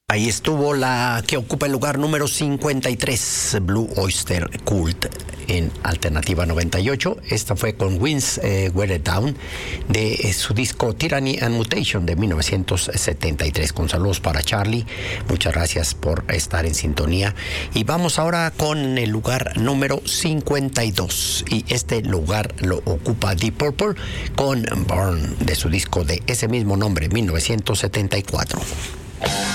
Ahí estuvo la que ocupa el lugar número 53, Blue Oyster Cult, en Alternativa 98. Esta fue con Winds Wear It Down, de su disco Tyranny and Mutation de 1973. Con saludos para Charlie, muchas gracias por estar en sintonía. Y vamos ahora con el lugar número 52. Y este lugar lo ocupa Deep Purple con Burn, de su disco de ese mismo nombre, 1974.